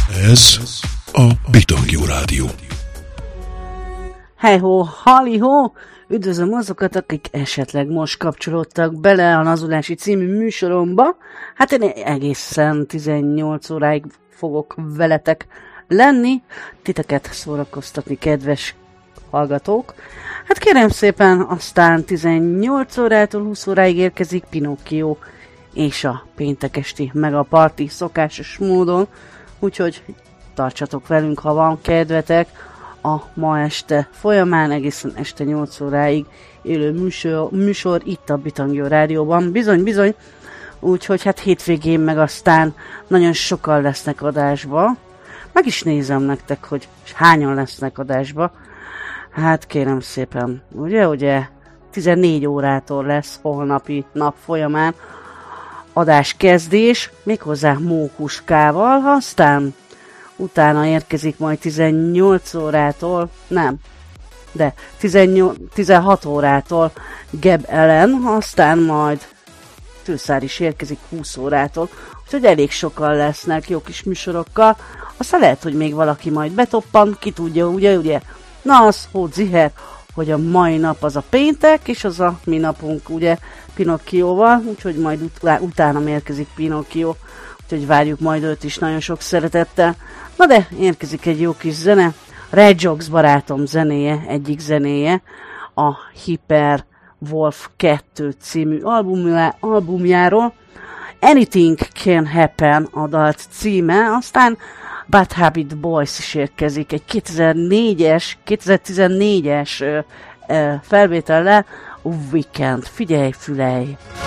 Ez a Bitangjó Rádió. Hey-ho, halli-ho! Üdvözlöm azokat, akik esetleg most kapcsolódtak bele a Nazulási című műsoromba. Hát én egészen 18 óráig fogok veletek lenni, titeket szórakoztatni, kedves hallgatók. Hát kérem szépen, aztán 18 órától 20 óráig érkezik Pinocchio és a péntek esti Megaparty szokásos módon, úgyhogy tartsatok velünk, ha van kedvetek a ma este folyamán, egészen este 8 óráig élő műsor itt a Bitangjó Rádióban. Bizony, úgyhogy hát hétvégén meg aztán nagyon sokan lesznek adásba. Meg is nézem nektek, hogy hányan lesznek adásba. Hát kérem szépen, ugye 14 órától lesz holnapi nap folyamán adáskezdés, méghozzá mókuskával, aztán utána érkezik majd 18 órától, nem, de 16 órától Geb Ellen, aztán majd Tőszár is érkezik 20 órától, úgyhogy elég sokan lesznek jó kis műsorokkal, aztán lehet, hogy még valaki majd betoppan, ki tudja, ugye? Na az, hogy ziher, hogy a mai nap az a péntek, és az a mi napunk, ugye, Pinocchioval, úgyhogy majd utána érkezik Pinocchio, úgyhogy várjuk majd őt is nagyon sok szeretettel. Na de érkezik egy jó kis zene, Red Jogs barátom zenéje, egyik zenéje, a Hyper Wolf 2 című albumjáról. Anything Can Happen a dalt címe, aztán Bad Habit Boys is érkezik egy 2014-es felvétellel, Weekend. Figyelj, fülej!